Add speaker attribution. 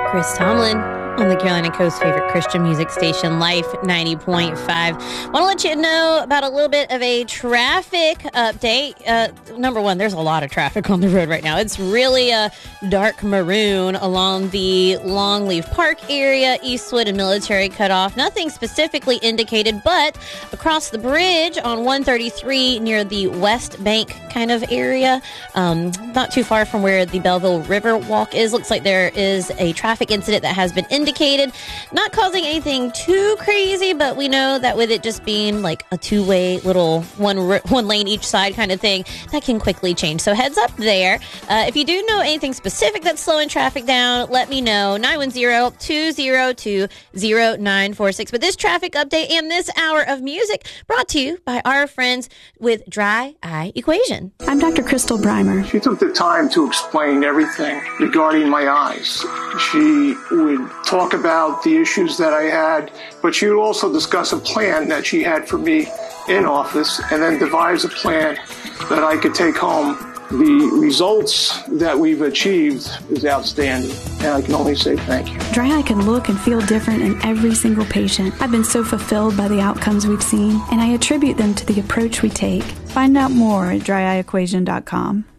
Speaker 1: Chris Tomlin on the Carolina Coast's favorite Christian music station, Life 90.5. Want to let you know about a little bit of a traffic update. Number one, there's a lot of traffic on the road right now. It's really a dark maroon along the Longleaf Park area, Eastwood and Military Cutoff. Nothing specifically indicated, but across the bridge on 133 near the West Bank kind of area, not too far from where the Belleville River Walk is. Looks like there is a traffic incident that has been indicated, not causing anything too crazy, but we know that with it just being like a two-way little one lane each side kind of thing, that can quickly change. So heads up there. If you do know anything specific that's slowing traffic down, let me know. 910-202-0946. But this traffic update and this hour of music brought to you by our friends with Dry Eye Equation.
Speaker 2: I'm Dr. Crystal Breimer.
Speaker 3: She took the time to explain everything regarding my eyes. She would talk about the issues that I had, but she would also discuss a plan that she had for me in office and then devise a plan that I could take home. The results that we've achieved is outstanding, and I can only say thank you.
Speaker 2: Dry Eye can look and feel different in every single patient. I've been so fulfilled by the outcomes we've seen, and I attribute them to the approach we take. Find out more at dryeyequation.com.